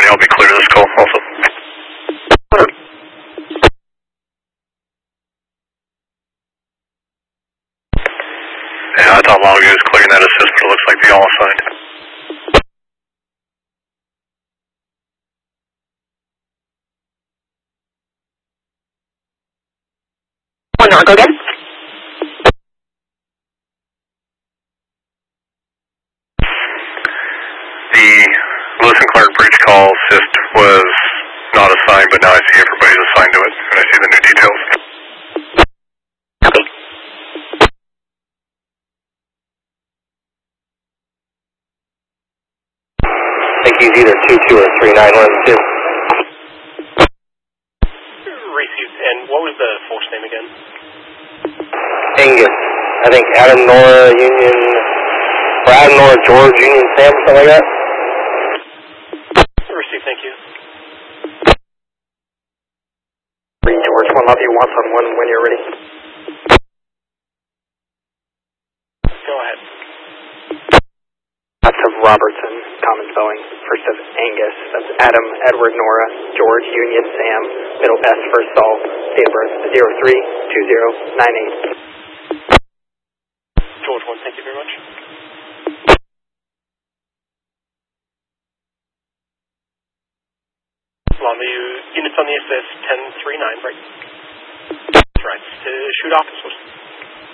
I'll be clear to this call also. Yeah, I thought Montague was clearing that assist, but it looks like they all assigned. One more, go again. The Lewis and Clark breach call assist was not assigned, but now I see everybody's assigned to it, and I see the new details. Okay. Thank you, either 22 or 3912. Received. And what was the force name again? Angus. I think Adam Nora Union, or Adam Nora George Union Sam, something like that. Received, thank you. George, 1 love you, 1 when you're ready. Go ahead. That's of Robertson, common spelling. First of Angus, that's Adam, Edward, Nora, George, Union, Sam, middle S, first Saul, date of birth 03-2098. George 1, thank you very much. Longview, units on the SS 1039, right? That's right, to shoot officers.